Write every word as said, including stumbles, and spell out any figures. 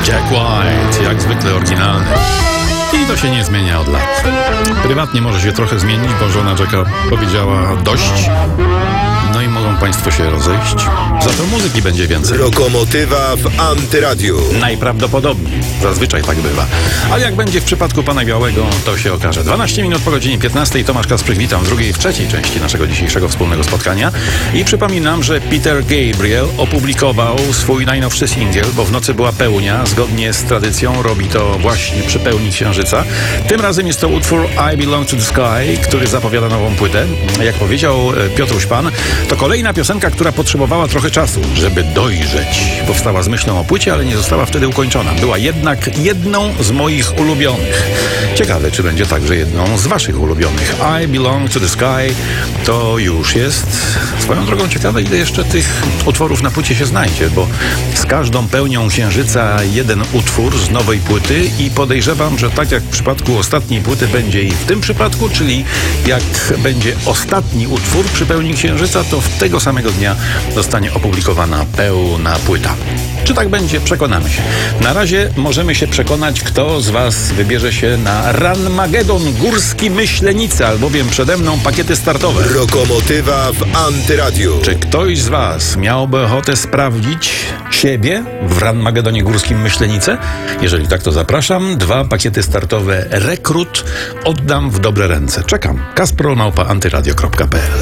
Jack White, jak zwykle oryginalny. I to się nie zmienia od lat. Prywatnie może się trochę zmienić, bo żona Jacka powiedziała dość. No i mogą państwo się rozejść. Za to muzyki będzie więcej. Lokomotywa w Antyradiu. Najprawdopodobniej. Zazwyczaj tak bywa. Ale jak będzie w przypadku pana Białego, to się okaże. dwanaście minut po godzinie piętnastej. Tomasz Kasprzyk, witam w drugiej, w trzeciej części naszego dzisiejszego wspólnego spotkania. I przypominam, że Peter Gabriel opublikował swój najnowszy singiel, bo w nocy była pełnia. Zgodnie z tradycją robi to właśnie przy pełni księżyca. Tym razem jest to utwór I Belong to the Sky, który zapowiada nową płytę. Jak powiedział Piotruś Pan, to kolejna piosenka, która potrzebowała trochę czasu, żeby dojrzeć. Powstała z myślą o płycie, ale nie została wtedy ukończona. Była jednak jedną z moich ulubionych. Ciekawe, czy będzie także jedną z waszych ulubionych. I Belong to the Sky to już jest. Swoją drogą ciekawe, ile jeszcze tych utworów na płycie się znajdzie, bo z każdą pełnią księżyca jeden utwór z nowej płyty i podejrzewam, że tak jak w przypadku ostatniej płyty będzie i w tym przypadku, czyli jak będzie ostatni utwór przy pełni księżyca, to w tego samego dnia zostanie opublikowana pełna płyta. Czy tak będzie? Przekonamy się. Na razie możemy się przekonać, kto z was wybierze się na Ranmagedon Górski Myślenicy, albowiem przede mną pakiety startowe. Lokomotywa w Antyradiu. Czy ktoś z was miałby ochotę sprawdzić siebie w Ranmagedonie Górskim Myślenicy? Jeżeli tak, to zapraszam. Dwa pakiety startowe Rekrut oddam w dobre ręce. Czekam. kasprol małpa antyradio kropka p l